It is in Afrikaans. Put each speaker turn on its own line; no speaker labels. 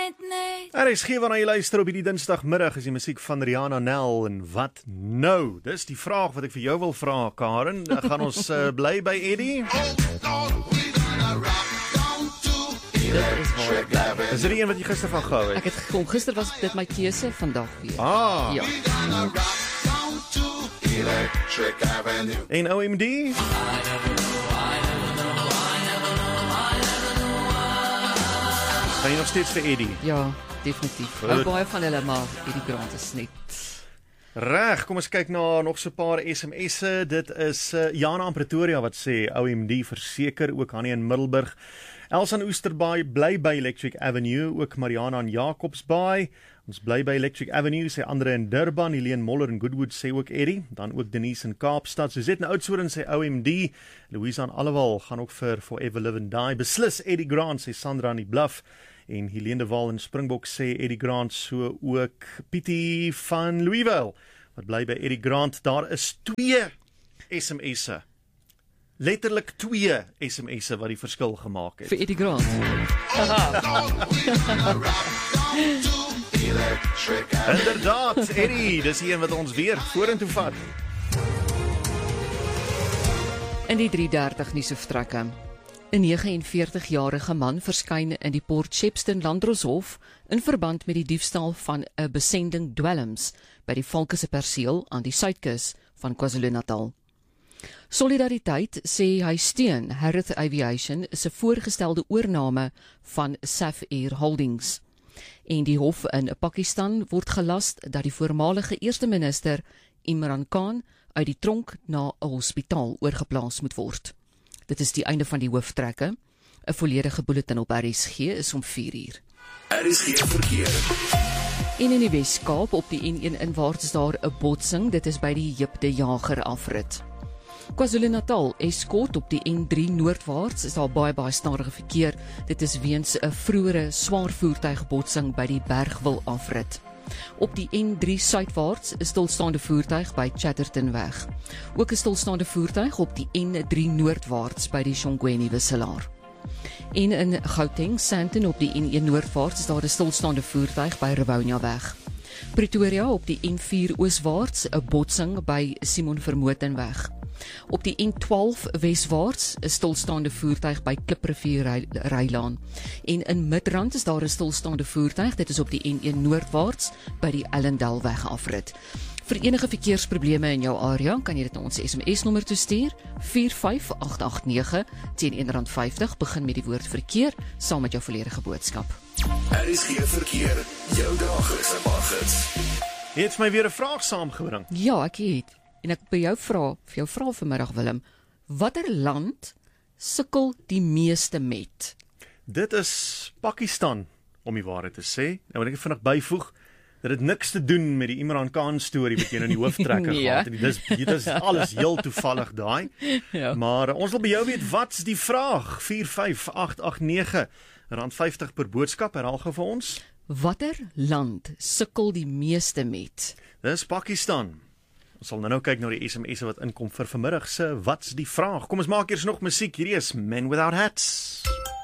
Er is geen waarna jy luister op die dinsdagmiddag is die musiek van Rihanna Nel en wat nou? Dis die vraag wat ek vir jou wil vra, Karen. Gaan ons bly by Eddie? Is dit die een wat jy gister van gehou het?
Ek het gekom, gister was dit my keuse, vandag weer. Ja.
En OMD? Gaan jy nog steeds vir Eddie?
Ja, definitief. Hou baie van hulle, maar Eddie Grant is net...
Reg, kom ons kyk na nog so 'n paar SMS'e. Dit is Jana in Pretoria wat sê OMD verseker, ook Hannie in Middelburg. Elsa in Oesterbaai bly by Electric Avenue, ook Mariana in Jacobsbaai. Ons bly by Electric Avenue, sê Andre in Durban, Helene Moller in Goodwood sê ook Eddie, dan ook Denise in Kaapstad. Suzette in Oudtshoorn sê OMD. Louisa in Allewal gaan ook vir Forever Live and Die. Beslis Eddie Grant sê Sandra in die Bluff. En Helene de Waal in Springbok sê Eddie Grant, so ook Pietie van Louisville wat bly by Eddie Grant. Daar is 2 SMS'e. Letterlik 2 SMS'e wat die verskil gemaak het.
Vir Eddie Grant.
Inderdaad, Eddie, dis die een wat ons weer vorentoe vat.
In die 3:30 nuusvertrekke. 'n 49-jarige man verskyn in die Port Shepstone Landdroshof in verband met die diefstal van 'n besending dwelms by die Valkese perseel aan die suidkus van KwaZulu-Natal. Solidariteit sê hy steun Harith Aviation se voorgestelde oorname van Saf Air Holdings. En die hof in Pakistan word gelas dat die voormalige eerste minister Imran Khan uit die tronk na 'n hospitaal oorgeplaas moet word. Dit is die einde van die hooftrekke. 'n volledige bulletin op RSG is om 4:00.
RSG verkeer.
En in die Wes-Kaap op die N1 inwaarts is daar 'n botsing. Dit is by die Jip de Jager afrit. KwaZulu-Natal, Escort op die N3 noordwaarts is daar baie stadige verkeer. Dit is weens 'n vroeëre swaar voertuigbotsing by die Bergwil afrit. Op die N3 suidwaarts is stilstaande voertuig by Chattertonweg. Ook 'n stilstaande voertuig op die N3 noordwaarts by die Shongweni wisselaar. En in Gauteng, Sandton op die N1 noordwaarts is daar 'n stilstaande voertuig by Rivonia-weg. Pretoria op die N4 ooswaarts 'n botsing by Simon Vermotenweg. Op die N12 weswaarts 'n stilstaande voertuig by Kliprivier Rylaan. En in Midrand is daar 'n stilstaande voertuig, dit is op die N1 noordwaarts by die Ellendalweg afrit. Vir enige verkeersprobleme in jou area kan jy dit na ons SMS-nommer toestuur 45889 teen R1.50. Begin met die woord verkeer saam met jou volledige boodskap.
RSG verkeer, jou daglikse paggids.
Jy het my weer 'n vraag saamgebring.
Ja, ek het. En ek by jou vra vanmiddag, Willem, watter land sukkel die meeste met?
Dit is Pakistan, om die waarheid te sê. Nou moet ek vinnig byvoeg, dit het niks te doen met die Imran Khan storie wat jy nou in die hooftrekker
Nee,
gehad het. Dit is alles heel toevallig daai.
Ja.
Maar ons wil by jou weet, wat's die vraag? 45889 R50 per boodskap, herhaal gou vir ons.
Watter land sukkel die meeste met?
Dis Pakistan. Ons sal nou kyk na die SMS'e wat inkom vir vanmiddag se wat's die vraag. Kom ons maak eers nog musiek. Hierdie is Men Without Hats.